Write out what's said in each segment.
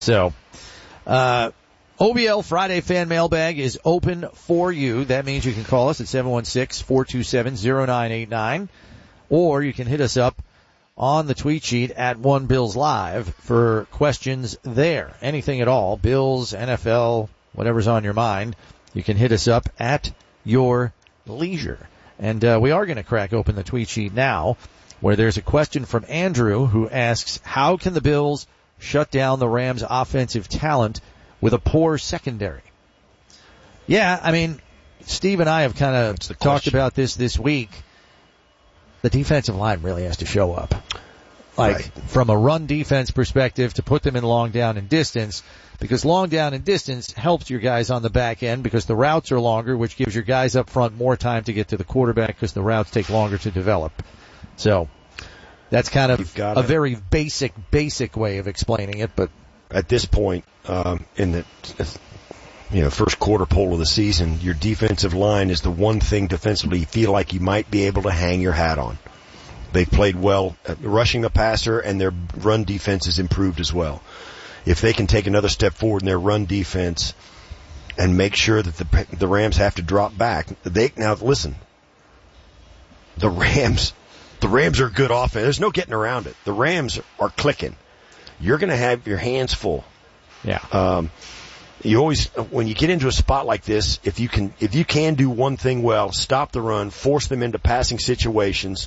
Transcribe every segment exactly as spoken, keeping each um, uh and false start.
So, uh, O B L Friday Fan Mailbag is open for you. That means you can call us at seven one six, four two seven, zero nine eight nine, or you can hit us up on the tweet sheet at One Bills Live for questions there. Anything at all, Bills, N F L, whatever's on your mind, you can hit us up at your leisure. And uh, we are going to crack open the tweet sheet now, where there's a question from Andrew who asks, how can the Bills shut down the Rams' offensive talent with a poor secondary? Yeah, I mean, Steve and I have kind of talked question. about this this week. The defensive line really has to show up. Like, Right. from a run defense perspective, to put them in long down and distance, because long down and distance helps your guys on the back end because the routes are longer, which gives your guys up front more time to get to the quarterback because the routes take longer to develop. So, that's kind of got a it. very basic, basic way of explaining it, but At this point, um, in the you know first quarter poll of the season, your defensive line is the one thing defensively you feel like you might be able to hang your hat on. They've played well at rushing the passer, and their run defense has improved as well. If they can take another step forward in their run defense and make sure that the the Rams have to drop back, they now listen. The Rams, the Rams are good offense. There's no getting around it. The Rams are clicking. You're going to have your hands full. yeah. Um, you always, when you get into a spot like this, if you can, if you can do one thing well, stop the run, force them into passing situations,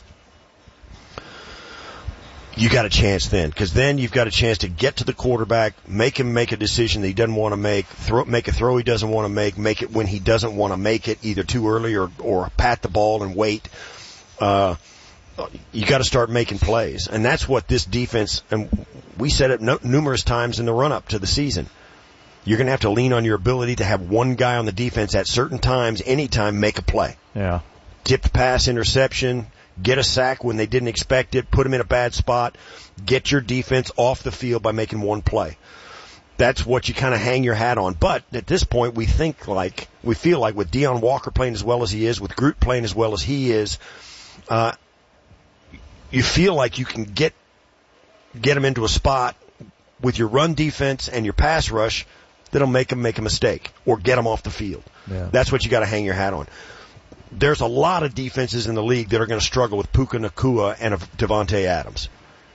you got a chance then, because then you've got a chance to get to the quarterback, make him make a decision that he doesn't want to make, throw, make a throw he doesn't want to make, make it when he doesn't want to make it, either too early or, or pat the ball and wait. Uh, you got to start making plays, and that's what this defense, and we said it no, numerous times in the run-up to the season. You're going to have to lean on your ability to have one guy on the defense at certain times, anytime, make a play. Yeah. Tipped pass, interception, get a sack when they didn't expect it, put them in a bad spot, get your defense off the field by making one play. That's what you kind of hang your hat on. But at this point, we think like, we feel like with Deion Walker playing as well as he is, with Groot playing as well as he is, uh, you feel like you can get get them into a spot with your run defense and your pass rush that'll make them make a mistake or get them off the field. Yeah. That's what you got to hang your hat on. There's a lot of defenses in the league that are going to struggle with Puka Nacua and Devontae Adams.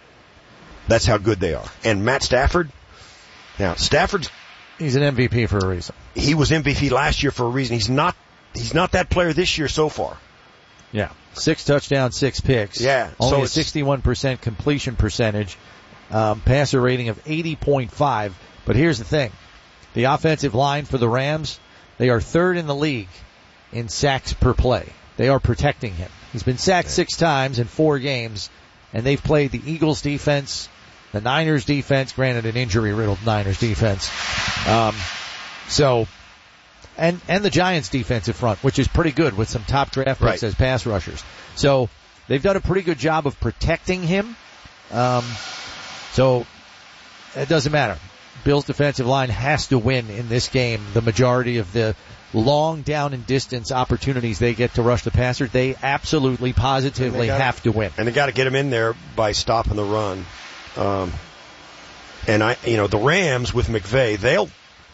That's how good they are. And Matt Stafford, now Stafford's He's an M V P for a reason. he was M V P last year for a reason. He's not he's not that player this year so far. Yeah. Six touchdowns, six picks. Yeah, Only so a it's- sixty-one percent completion percentage, um, passer rating of eighty point five. But here's the thing. The offensive line for the Rams, they are third in the league in sacks per play. They are protecting him. He's been sacked six times in four games, and they've played the Eagles defense, the Niners defense, granted an injury-riddled Niners defense. Um, so, and, and the Giants defensive front, which is pretty good with some top draft picks Right. as pass rushers. So, they've done a pretty good job of protecting him. Um, so, it doesn't matter. Bills defensive line has to win in this game. The majority of the long down and distance opportunities they get to rush the passer, they absolutely, positively gotta- have to win. And they got to get him in there by stopping the run. Um, and I, you know, the Rams with McVay, they'll,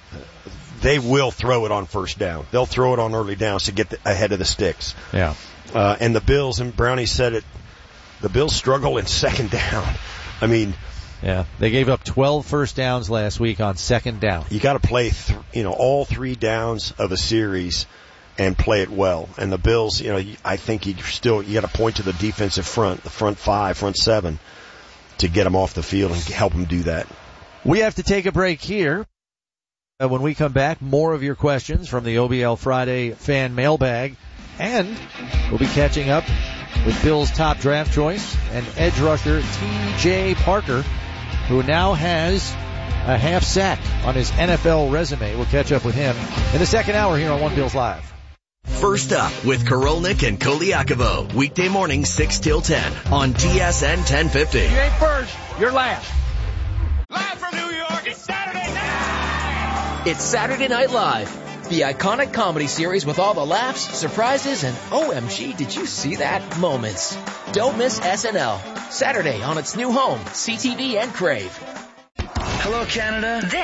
they will throw it on first down. They'll throw it on early downs to get the, ahead of the sticks. Yeah. Uh, and the Bills, and Brownie said it, the Bills struggle in second down. I mean, Yeah. They gave up twelve first downs last week on second down. you got to play, th- you know, all three downs of a series and play it well. And the Bills, you know, I think you still, you got to point to the defensive front, the front five, front seven, to get them off the field and help them do that. We have to take a break here. Uh, when we come back, more of your questions from the O B L Friday fan mailbag. And we'll be catching up with Bill's top draft choice and edge rusher T J Parker, who now has a half sack on his N F L resume. We'll catch up with him in the second hour here on One Bills Live. First up with Korolnik and Koliakovo. Weekday mornings six till ten on T S N ten fifty. You ain't first, you're last. Live from New York, it's Saturday night! It's Saturday Night Live, the iconic comedy series with all the laughs, surprises, and O M G, did you see that moments. Don't miss S N L, Saturday on its new home, C T V and Crave. Hello, Canada. This